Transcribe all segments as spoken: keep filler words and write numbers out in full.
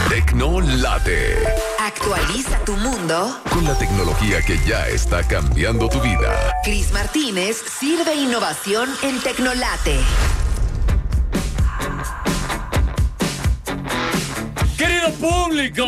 Tecnolate. Actualiza tu mundo Con la tecnología que ya está cambiando tu vida. Cris Martínez sirve innovación en Tecnolate. ¡Querido público!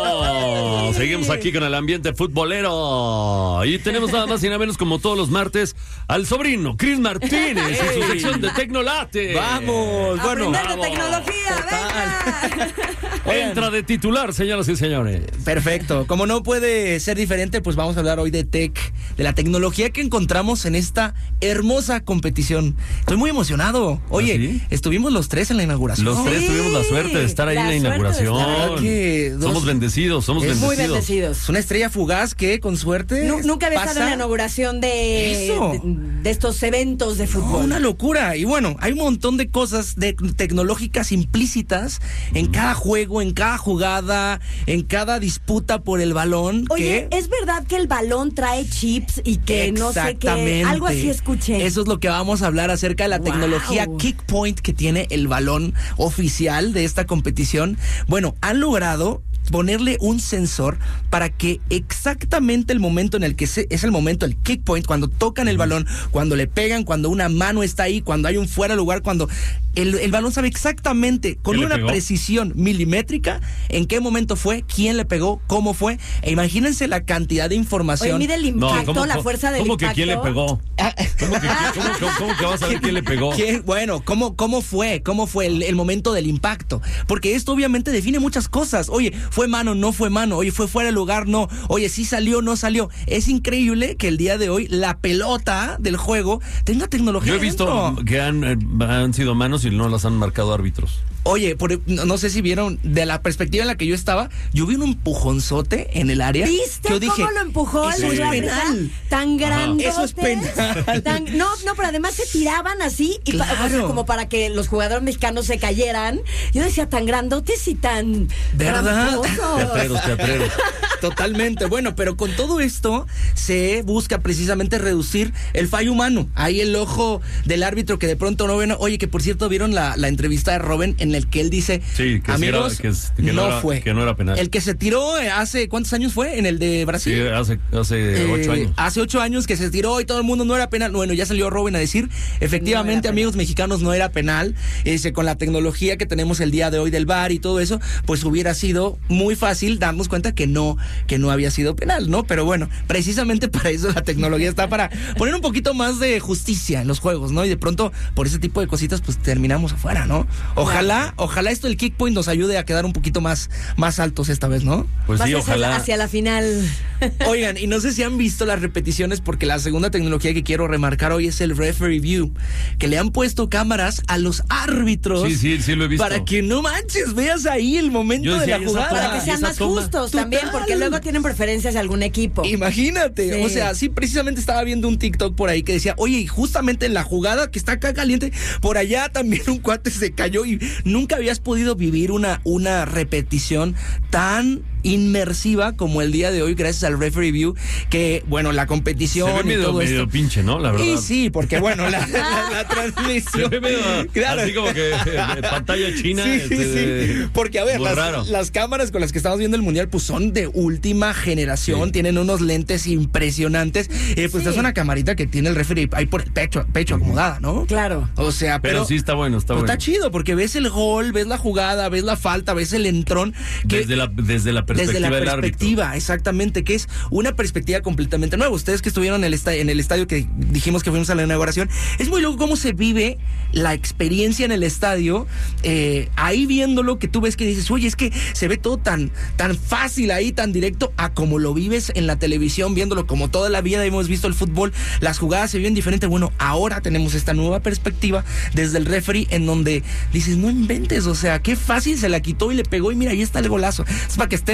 ¡Uy! Seguimos aquí con el ambiente futbolero. Y tenemos nada más y nada menos como todos los martes al sobrino Cris Martínez en su sección de Tecnolate. ¡Vamos! Bueno, aprender de vamos. tecnología, venga. Entra de titular, señoras y señores. Perfecto. Como no puede ser diferente, pues vamos a hablar hoy de tech, de la tecnología que encontramos en esta hermosa competición. Estoy muy emocionado. Oye, ¿Ah, sí? estuvimos los tres en la inauguración. Los tres Sí, tuvimos la suerte de estar ahí la en la suerte de inauguración. estar ahí. Que dos- Somos bendecidos, somos Es bendecidos. Muy bendecidos. Es una estrella fugaz que, con suerte, Nu- Nunca había pasa- estado en la inauguración de, Eso. de, de estos eventos de No, fútbol. una locura. Y bueno, hay un montón de cosas de tecnológicas implícitas en cada juego, en cada jugada, en cada disputa por el balón. Oye, que... ¿es verdad que el balón trae chips y que no sé qué? Exactamente. Algo así escuché. Eso es lo que vamos a hablar acerca de la Wow. tecnología Kickpoint que tiene el balón oficial de esta competición. Bueno, han logrado ponerle un sensor para que exactamente el momento en el que se, es el momento, el kick point, cuando tocan el balón, cuando le pegan, cuando una mano está ahí, cuando hay un fuera de lugar, cuando el, el balón sabe exactamente, con ¿Quién le una pegó? precisión milimétrica, en qué momento fue, quién le pegó, cómo fue. E imagínense la cantidad de Oye, información. mide el impacto, ¿cómo, la cómo- fuerza del ¿Cómo impacto. que quién le pegó? Ah, ¿Cómo que, cómo, cómo- cómo que vas a ver quién le pegó? ¿Quién? Bueno, ¿cómo, cómo fue? ¿Cómo fue el, el momento del impacto? Porque esto obviamente define muchas cosas. Oye, ¿fue mano? ¿No fue mano? Oye, ¿fue fuera de lugar? No. Oye, ¿sí salió? ¿No salió? Es increíble que el día de hoy la pelota del juego tenga tecnología Yo he visto dentro. que han, eh, han sido manos y no las han marcado árbitros. Oye, por- no, no sé si vieron, de la perspectiva en la que yo estaba, yo vi un empujonzote en el área. ¿Viste que yo dije, cómo lo empujó eso el es árbitro? penal. Tan grandote. Eso es penal. Tan- no, no, pero además se tiraban así y pa- Claro. o sea, como para que los jugadores mexicanos se cayeran. Yo decía, tan grandotes y tan ¿Verdad? tramposos. Teatreros, teatreros. Totalmente. Bueno, pero con todo esto se busca precisamente reducir el fallo humano. Ahí el ojo del árbitro que de pronto no ven. Oye, que por cierto vieron la, la entrevista de Robben en el que él dice, Sí, que sí amigos, era- que es- que no no era- fue. que no era penal. El que se tiró eh, hace, ¿cuántos años fue? En el de Brasil. Sí, hace, hace Eh, ocho años. Hace ocho años que se tiró y todo el mundo no era penal. Bueno, ya salió Robben a decir, efectivamente, No era amigos mexicanos, no era penal. Ese, con la tecnología que tenemos el día de hoy del V A R y todo eso, pues hubiera sido muy fácil darnos cuenta que no, que no había sido penal, ¿no? Pero bueno, precisamente para eso la tecnología está, para poner un poquito más de justicia en los juegos, ¿no? Y de pronto, por ese tipo de cositas, pues terminamos afuera, ¿no? Ojalá, ojalá esto del Kickpoint nos ayude a quedar un poquito más, más altos esta vez, ¿no? Pues Vas sí, hacia, ojalá. hacia la final. Oigan, y no sé si han visto las repeticiones, porque la segunda tecnología que quiero remarcar hoy es el Referee View, que le han puesto cámaras a los árbitros. Sí, sí, sí lo he visto. Para que no manches, veas ahí el momento Yo de decía, la ¿y esa jugada. toma? Para que sean esa más toma. justos Total. también, porque luego tienen preferencias de algún equipo. Imagínate, Sí. o sea, sí, precisamente estaba viendo un TikTok por ahí que decía, oye, y justamente en la jugada que está acá caliente, por allá también un cuate se cayó y nunca habías podido vivir una, una repetición tan inmersiva como el día de hoy gracias al Referee View, que bueno, la competición Se ve y medio, todo medio esto. pinche, ¿no? La verdad. Y sí, porque bueno, la, la- la Se transmisión. ve medio Claro. así como que eh, pantalla china. Sí, sí, este, sí. Porque, a ver, muy raro. las, las cámaras con las que estamos viendo el mundial, pues son de última generación, Sí. tienen unos lentes impresionantes. Eh, pues Sí. es una camarita que tiene el referee ahí por el pecho, pecho acomodada, ¿no? Claro. O sea, Pero, pero. sí está bueno, está pero bueno. está chido, porque ves el gol, ves la jugada, ves la falta, ves el entrón. Que, Desde la, desde la perspectiva desde la del árbitro. perspectiva, exactamente, que es una perspectiva completamente nueva. Ustedes que estuvieron en el, estadio, en el estadio que dijimos que fuimos a la inauguración, es muy loco cómo se vive la experiencia en el estadio, eh, ahí viéndolo, que tú ves que dices, oye, es que se ve todo tan, tan fácil ahí, tan directo, a como lo vives en la televisión, viéndolo como toda la vida hemos visto el fútbol, las jugadas se viven diferentes. Bueno, ahora tenemos esta nueva perspectiva desde el referee, en donde dices, no inventes, o sea, qué fácil se la quitó y le pegó, y mira, ahí está el golazo. Es para que estén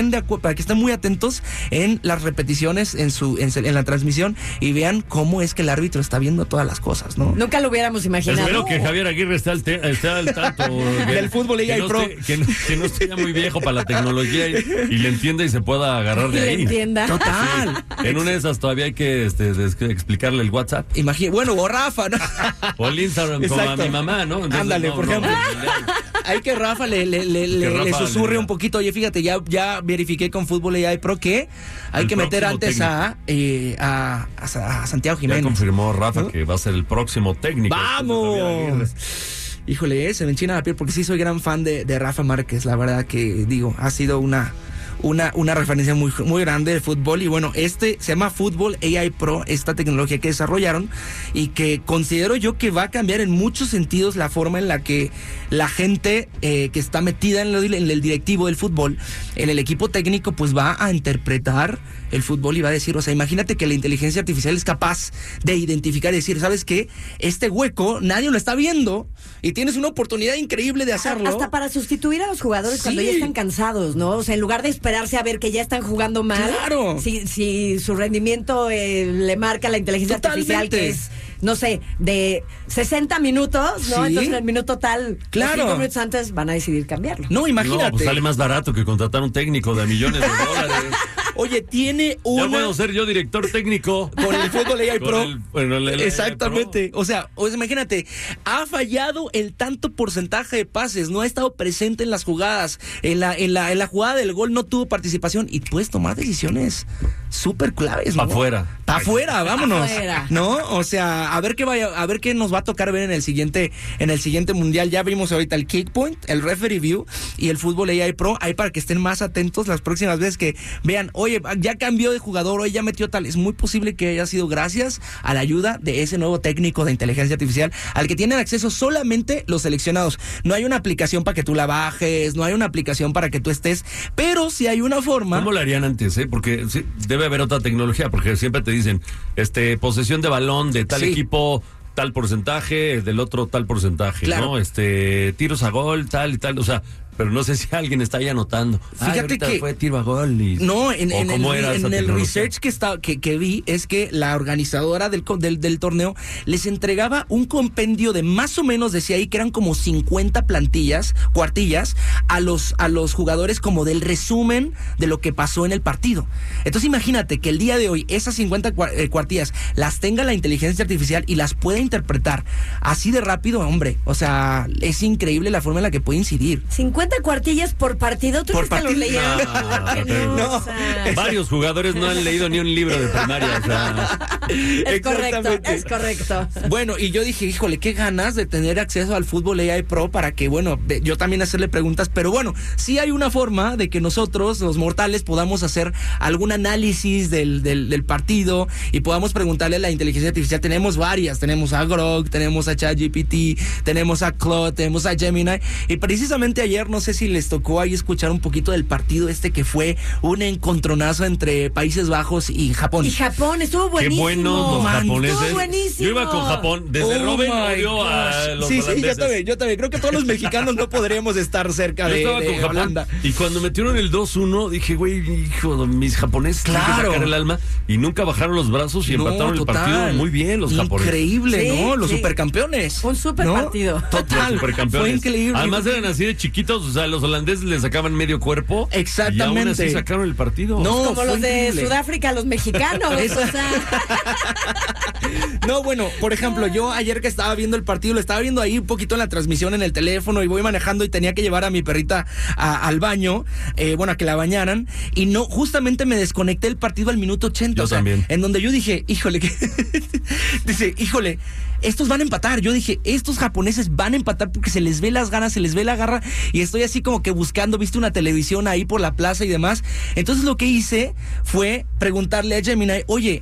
estén de acu- para que estén muy atentos en las repeticiones, en su en, en la transmisión y vean cómo es que el árbitro está viendo todas las cosas, ¿no? Nunca lo hubiéramos imaginado. Espero que Javier Aguirre esté al, te- esté al tanto que- Del fútbol que A I no Pro. esté- que, no, que no esté ya muy viejo para la tecnología y, y le entienda y se pueda agarrar de Que le ahí. entienda. Total. En una de esas todavía hay que este, des- explicarle el WhatsApp Imagina, bueno, o Rafa, ¿no? o el Instagram como a Exacto. mi mamá, ¿no? Entonces, Ándale, no, por no, ejemplo. no, Hay que Rafa le, le, le, Que le- Rafa le susurre le- un poquito. Oye, fíjate, ya, ya verifiqué con Fútbol A I Pro que hay El que meter próximo antes a, eh, a, a, a Santiago Ya Jiménez. confirmó Rafa ¿no? que va a ser el próximo técnico. ¡Vamos! Híjole, eh, se me enchina la piel porque sí soy gran fan de, de Rafa Márquez. La verdad que, digo, ha sido una... Una, una referencia muy, muy grande de fútbol. Y bueno, este se llama Fútbol A I Pro, esta tecnología que desarrollaron y que considero yo que va a cambiar en muchos sentidos la forma en la que la gente eh, que está metida en, lo, en el directivo del fútbol, en el equipo técnico, pues va a interpretar el fútbol y va a decir, o sea, imagínate que la inteligencia artificial es capaz de identificar y decir, ¿sabes qué? Este hueco nadie lo está viendo y tienes una oportunidad increíble de hacerlo. Hasta para sustituir a los jugadores Sí. cuando ya están cansados, ¿no? O sea, en lugar de esperarse a ver que ya están jugando mal. Claro. Si, si su rendimiento eh, le marca la inteligencia Totalmente. artificial, que es, no sé, de sesenta minutos, ¿no? Sí. Entonces en el minuto tal, Claro. cinco minutos antes van a decidir cambiarlo. No, imagínate. No, pues sale más barato que contratar un técnico de millones de dólares. Oye, tiene Ya una... puedo ser yo director técnico. Con el fútbol A I Con Pro. el- bueno, el- el- el Exactamente. O sea, o sea, imagínate, ha fallado el tanto porcentaje de pases, no ha estado presente en las jugadas, en la, en la, en la jugada del gol no tuvo participación y puedes tomar decisiones súper claves, ¿no? Pa' fuera. Pa' afuera, vámonos. Afuera. ¿No? O sea, a ver qué vaya, a ver qué nos va a tocar ver en el siguiente, en el siguiente mundial. Ya vimos ahorita el Kick Point, el Referee View y el Fútbol A I Pro. Ahí para que estén más atentos las próximas veces que vean, oye, ya cambió de jugador, hoy ya metió tal. Es muy posible que haya sido gracias a la ayuda de ese nuevo técnico de inteligencia artificial al que tienen acceso solamente los seleccionados. No hay una aplicación para que tú la bajes, no hay una aplicación para que tú estés, pero sí hay una forma. ¿Cómo lo harían antes, eh? Porque sí, debe haber otra tecnología, porque siempre te dicen, este, posesión de balón de tal Sí. equipo, tal porcentaje, del otro tal porcentaje, Claro. ¿no? Este, tiros a gol, tal y tal, o sea, pero no sé si alguien está ahí anotando. Ay, Fíjate ahorita que- fue tiro a gol y... No, en, ¿o en el, cómo era en esa el tecnología? research que, está, que, que vi es que la organizadora del, co- del, del torneo les entregaba un compendio de más o menos, decía ahí, que eran como cincuenta plantillas, cuartillas, a los, a los jugadores como del resumen de lo que pasó en el partido. Entonces imagínate que el día de hoy esas cincuenta cua- eh, cuartillas las tenga la inteligencia artificial y las pueda interpretar así de rápido, hombre. O sea, es increíble la forma en la que puede incidir. cincuenta cuartillas por partido, ¿tú Por crees que los partido. leían? No, Que no, no. o sea, Varios jugadores no han leído ni un libro de primaria, o sea... es correcto, Exactamente. es correcto. Bueno, y yo dije, híjole, qué ganas de tener acceso al Fútbol A I Pro para que, bueno, de- yo también hacerle preguntas, pero bueno, sí hay una forma de que nosotros, los mortales, podamos hacer algún análisis del, del, del partido y podamos preguntarle a la inteligencia artificial. Tenemos varias, tenemos a Grok, tenemos a ChatGPT, tenemos a Claude, tenemos a Gemini, y precisamente ayer, no sé si les tocó ahí escuchar un poquito del partido este que fue un encontronazo entre Países Bajos y Japón. Y Japón estuvo Qué buenísimo. buenos los man. japoneses. Estuvo buenísimo. Yo iba con Japón, desde Oh Robin my odio a gosh. los Sí, sí, yo holandeses. también, yo también. Creo que todos los mexicanos no podríamos estar cerca Yo de, estaba de con Japón Holanda. y cuando metieron el dos uno dije, güey, hijo, mis japoneses tienen que Claro. sacar el alma y nunca bajaron los brazos y No, empataron el total. partido muy bien los japoneses. Increíble, Sí, ¿no? Los sí. supercampeones. Un super ¿no? partido. Total. Los supercampeones. Fue increíble. Además eran así de chiquitos, o sea, los holandeses le sacaban medio cuerpo. Exactamente. Y aún así sacaron el partido. No, Como fue los de increíble. Sudáfrica, los mexicanos. Eso. O sea, No, bueno, por ejemplo, yo ayer que estaba viendo el partido, lo estaba viendo ahí un poquito en la transmisión en el teléfono y voy manejando y tenía que llevar a mi perrita a- al baño, eh, bueno, a que la bañaran y no, justamente me desconecté el partido al minuto ochenta. Yo o sea, también. En donde yo dije, híjole, que dice, híjole, estos van a empatar. Yo dije, estos japoneses van a empatar porque se les ve las ganas, se les ve la garra y estoy así como que buscando, viste una televisión ahí por la plaza y demás. Entonces lo que hice fue preguntarle a Gemini, oye,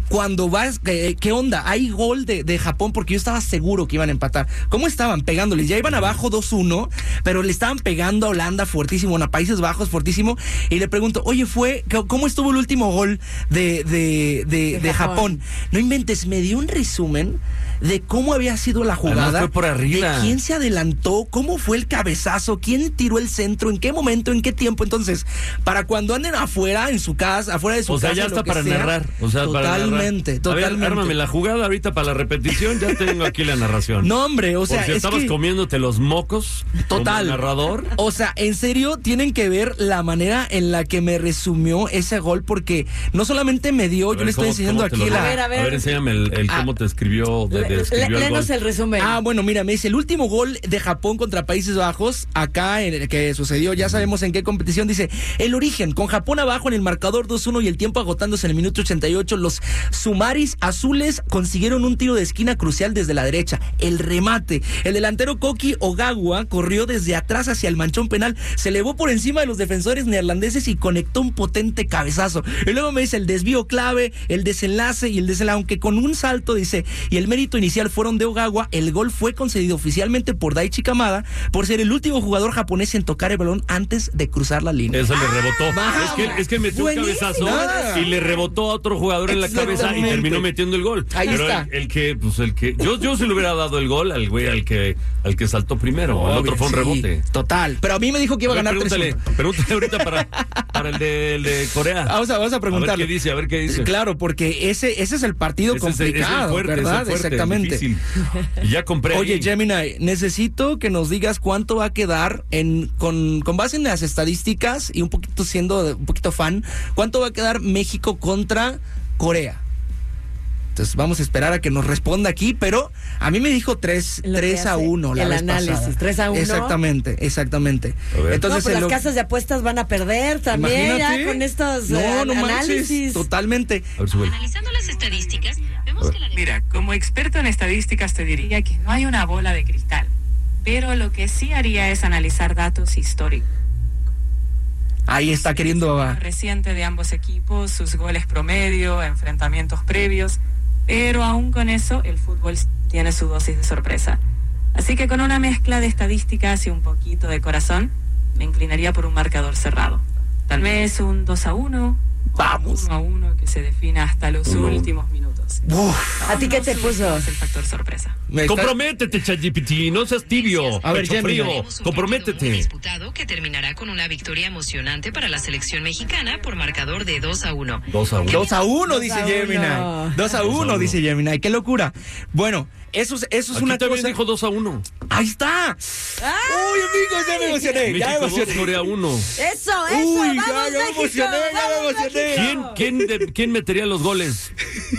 cuando vas, ¿qué, qué onda? Hay gol de, de Japón porque yo estaba seguro que iban a empatar. ¿Cómo estaban pegándoles? Ya iban abajo dos uno, pero le estaban pegando a Holanda fuertísimo, a Países Bajos fuertísimo, y le pregunto, oye, fue, ¿cómo estuvo el último gol de, de, de, de, de Japón? Japón? No inventes, me dio un resumen de cómo había sido la jugada. Además fue por arriba. De quién se adelantó, cómo fue el cabezazo, quién tiró el centro, en qué momento, en qué tiempo. Entonces, para cuando anden afuera, en su casa, afuera de su casa. O sea, ya está para sea, narrar. O sea, totalmente, para totalmente. A ver, ármame la jugada ahorita para la repetición, ya tengo aquí la narración. No, hombre, o sea, Por si es estabas que... comiéndote los mocos. Total. Como narrador. O sea, en serio, tienen que ver la manera en la que me resumió ese gol, porque no solamente me dio, Ver, yo le estoy ¿cómo, enseñando cómo aquí lo... la... A ver, a ver. A ver, enséñame el, el cómo Ah. te escribió, de, de escribió Le, el gol. el resumen. Ah, bueno, mira, me dice, el último gol de Japón contra Países Bajos, acá en el que sucedió, ya sabemos en qué competición, dice, el origen, con Japón abajo en el marcador dos uno y el tiempo agotándose en el minuto ochenta y ocho, los Sumaris azules consiguieron un tiro de esquina crucial desde la derecha, el remate, el delantero Koki Ogawa corrió desde atrás hacia el manchón penal, se elevó por encima de los defensores neerlandeses y conectó un potente cabezazo, y luego me dice el desvío clave, el desenlace y el desenlace, aunque con un salto, dice, y el mérito inicial fueron de Ogawa, el gol fue concedido oficialmente por Daichi Kamada por ser el último jugador japonés en tocar el balón antes de cruzar la línea. Eso le rebotó. vamos. Es que, es que metió un Buenísimo. cabezazo y le rebotó a otro jugador en la cabeza y Exactamente. terminó metiendo el gol. Ahí Pero está. El, el que, pues el que, yo, yo se le hubiera dado el gol al güey al que, al que saltó primero. El otro fue un Sí, rebote. total. Pero a mí me dijo que iba a, A ver, ganar pregúntale, tres uno. pregúntale ahorita para, para el, de, el de Corea. Vamos a, vamos a A preguntarle. ver qué dice, a ver qué dice. Claro, porque ese, ese es el partido Ese es el- complicado, es el fuerte, es el ¿verdad? fuerte, Exactamente. difícil. Y ya compré. Oye, ahí. Gemini, necesito que nos digas cuánto va a quedar en con, con base en las estadísticas y un poquito siendo un poquito fan, cuánto va a quedar México contra Corea. Entonces vamos a esperar a que nos responda aquí, pero a mí me dijo tres Lo que a hace uno la el vez análisis, pasada. tres a uno. Exactamente, exactamente. A ver. Entonces no, pues en las lo- casas de apuestas van a perder también Imagínate. ya con estos no, eh, no manches, análisis. totalmente. A ver, sube. Analizando las estadísticas, vemos que la Mira, como experto en estadísticas te diría que no hay una bola de cristal, pero lo que sí haría es analizar datos históricos. Ahí está queriendo El a- reciente de ambos equipos, sus goles promedio, enfrentamientos previos, pero aún con eso el fútbol tiene su dosis de sorpresa. Así que con una mezcla de estadísticas y un poquito de corazón, me inclinaría por un marcador cerrado. Tal vez un dos a uno, Vamos. uno a uno que se defina hasta los Uno. últimos minutos. Uf, ¿A ti qué te No puso? subestimemos el factor sorpresa. me está- Comprométete, ChatGPT, no seas tibio. A ver, pecho Gemini. frío. tenemos un partido muy Comprométete. disputado que terminará con una victoria emocionante para la selección mexicana por marcador de dos a uno. Dos a uno. Dos a uno, Dos dice a Gemini. uno. Dos a uno, uno. dice Gemini. Qué locura. Bueno, eso es, eso es Aquí una también cosa. dijo dos a uno. Ahí está. Uy, amigos, ya me emocioné. Ya me México dos, emocioné. Corea uno. Eso, eso, Uy, ya, vamos ya me México, emocioné, ya me vamos, emocioné. México. ¿Quién, quién, de- quién metería los goles?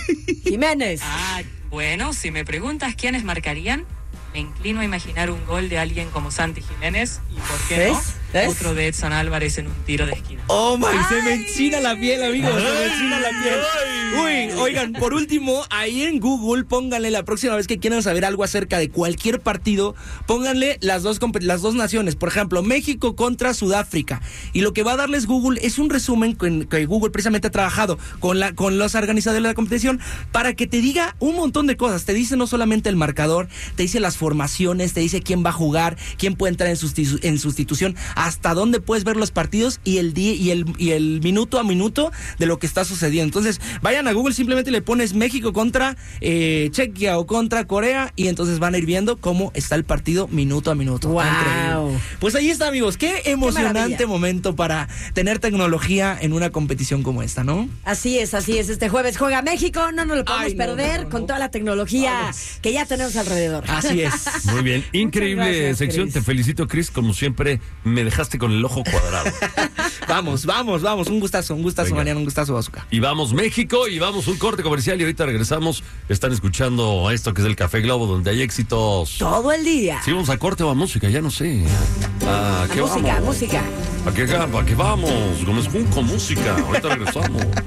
Jiménez. Ah, bueno, si me preguntas quiénes marcarían, me inclino a imaginar un gol de alguien como Santi Jiménez y, ¿por qué ¿Ves? no? ¿Ves? Otro de Edson Álvarez en un tiro de esquina. Oh my, se me Ay. enchina la piel, amigos. Se me enchina la piel. Uy, oigan, por último, ahí en Google, pónganle la próxima vez que quieran saber algo acerca de cualquier partido, pónganle las dos, compe- las dos naciones. Por ejemplo, México contra Sudáfrica. Y lo que va a darles Google es un resumen con- que Google precisamente ha trabajado con, la, con los organizadores de la competición para que te diga un montón de cosas. Te dice no solamente el marcador, te dice las formaciones, te dice quién va a jugar, quién puede entrar en, sustitu- en sustitución, hasta dónde puedes ver los partidos y el día y el, y el minuto a minuto de lo que está sucediendo. Entonces, vayan a Google, simplemente le pones México contra eh, Chequia o contra Corea y entonces van a ir viendo cómo está el partido minuto a minuto. Wow. Increíble. Pues ahí está, amigos. Qué emocionante maravilla. momento para tener tecnología en una competición como esta, ¿no? Así es, así es. Este jueves juega México, no nos lo podemos Ay, no, perder no, no, con no. toda la tecnología Vamos. que ya tenemos alrededor. Así es. Muy bien, increíble gracias, sección. Chris. Te felicito, Chris. Como siempre, me dejaste con el ojo cuadrado. Vamos, vamos, vamos. Un gustazo, un gustazo, Venga. Mariano, un gustazo, Bazooka. Y vamos México y vamos un corte comercial y ahorita regresamos. Están escuchando esto que es el Café Globo, donde hay éxitos. Todo el día. Si vamos a corte o a música, ya no sé. ¿A qué música, vamos? música. ¿A qué, ¿A qué vamos? Gómez Junco, música. Ahorita regresamos.